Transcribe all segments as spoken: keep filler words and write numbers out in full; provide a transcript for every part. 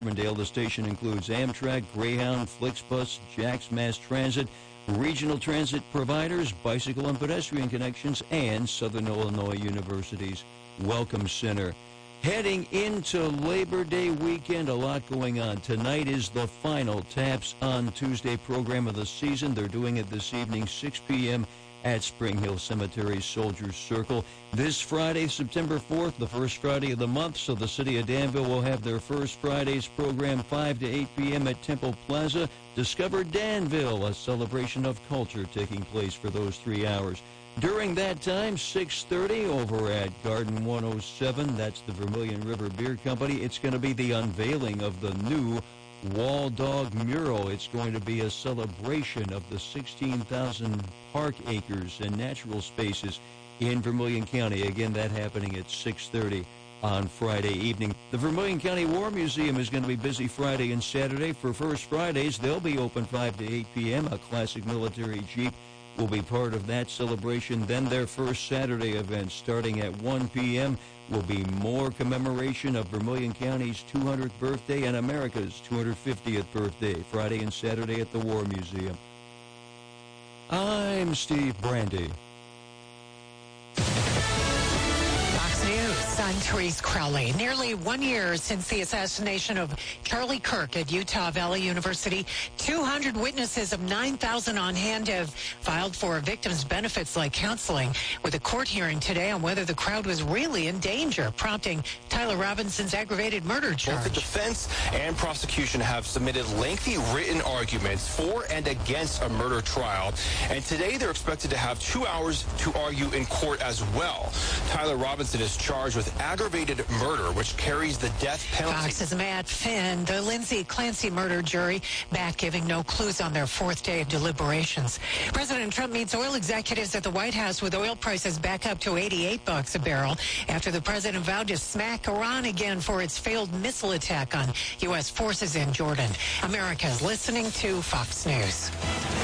Carbondale. The station includes Amtrak, Greyhound, Flixbus, Jax Mass Transit, regional transit providers, bicycle and pedestrian connections, and Southern Illinois University's Welcome Center. Heading into Labor Day weekend, a lot going on. Tonight is the final Taps on Tuesday program of the season. They're doing it this evening, six p.m. at Spring Hill Cemetery Soldiers Circle. This Friday, September fourth, the first Friday of the month, so the city of Danville will have their first Friday's program, five to eight p.m. at Temple Plaza. Discover Danville, a celebration of culture taking place for those three hours. During that time, six thirty over at Garden one oh seven, that's the Vermilion River Beer Company. It's going to be the unveiling of the new Wall Dog mural. It's going to be a celebration of the sixteen thousand park acres and natural spaces in Vermilion County. Again, that happening at six thirty on Friday evening. The Vermilion County War Museum is going to be busy Friday and Saturday. For First Fridays, they'll be open five to eight p.m. A classic military Jeep will be part of that celebration. Then their first Saturday event, starting at one p.m., will be more commemoration of Vermilion County's two hundredth birthday and America's two hundred fiftieth birthday, Friday and Saturday at the War Museum. I'm Steve Brandy. Fox News, I'm Therese Crowley. Nearly one year since the assassination of Charlie Kirk at Utah Valley University, two hundred witnesses of nine thousand on hand have filed for victims' benefits-like counseling, with a court hearing today on whether the crowd was really in danger, prompting Tyler Robinson's aggravated murder charge. Both the defense and prosecution have submitted lengthy written arguments for and against a murder trial, and today they're expected to have two hours to argue in court as well. Tyler Robinson is charged with aggravated murder, which carries the death penalty. Fox's Matt Finn, the Lindsay Clancy murder jury, back giving no clues on their fourth day of deliberations. President Trump meets oil executives at the White House with oil prices back up to eighty-eight bucks a barrel after the president vowed to smack Iran again for its failed missile attack on U S forces in Jordan. America is listening to Fox News.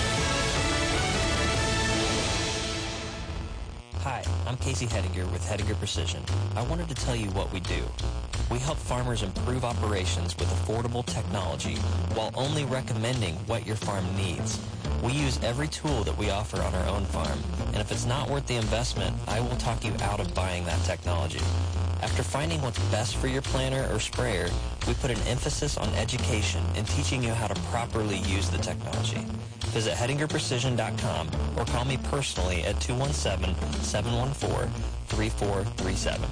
Hi, I'm Casey Hediger with Hediger Precision. I wanted to tell you what we do. We help farmers improve operations with affordable technology while only recommending what your farm needs. We use every tool that we offer on our own farm, and if it's not worth the investment, I will talk you out of buying that technology. After finding what's best for your planter or sprayer, we put an emphasis on education and teaching you how to properly use the technology. Visit Hedinger Precision dot com or call me personally at two one seven, seven one four, three four three seven.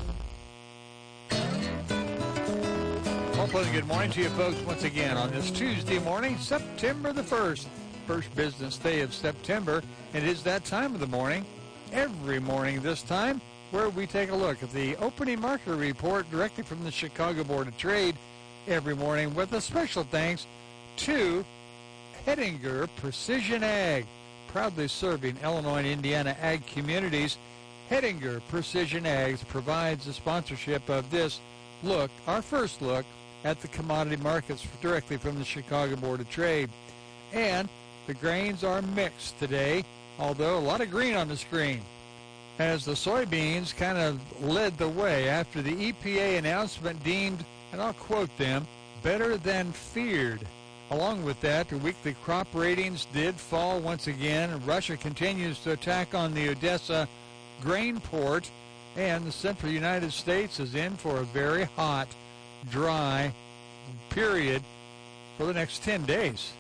Well, pleasant good morning to you folks once again on this Tuesday morning, September the first, first business day of September. It is that time of the morning, every morning this time, where we take a look at the opening market report directly from the Chicago Board of Trade every morning, with a special thanks to Hedinger Precision Ag, proudly serving Illinois and Indiana ag communities. Hedinger Precision Ag provides the sponsorship of this look, our first look at the commodity markets directly from the Chicago Board of Trade. And the grains are mixed today, although a lot of green on the screen, as the soybeans kind of led the way after the E P A announcement deemed, and I'll quote them, better than feared. Along with that, the weekly crop ratings did fall once again. Russia continues to attack on the Odessa grain port, and the central United States is in for a very hot, dry period for the next ten days.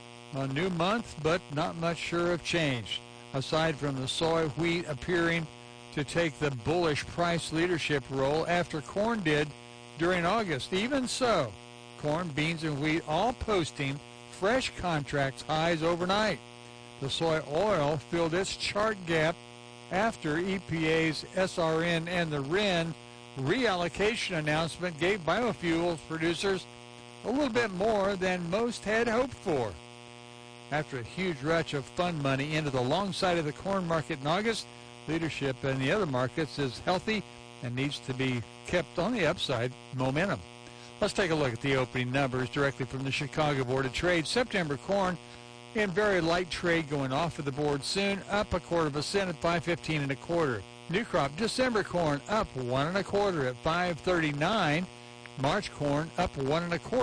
A new month, but not much sure of change, aside from the soy wheat appearing to take the bullish price leadership role after corn did during August. Even so, corn, beans, and wheat all posting fresh contracts highs overnight. The soy oil filled its chart gap after E P A's S R N and the R I N reallocation announcement gave biofuels producers a little bit more than most had hoped for. After a huge rush of fund money into the long side of the corn market in August, leadership in the other markets is healthy and needs to be kept on the upside momentum. Let's take a look at the opening numbers directly from the Chicago Board of Trade. September corn in very light trade going off of the board soon, up a quarter of a cent at five fifteen and a quarter. New crop December corn up one and a quarter at five thirty-nine. March corn up one and a quarter.